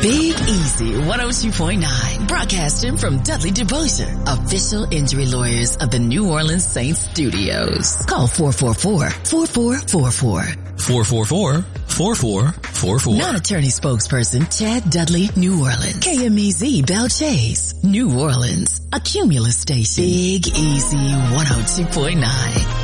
Big Easy 102.9, broadcasting from Dudley DeBosier, official injury lawyers of the New Orleans Saints studios. Call 444-4444. 444-4444. Non-attorney spokesperson Chad Dudley, New Orleans. KMEZ Bell Chase, New Orleans. A Cumulus station. Big Easy 102.9.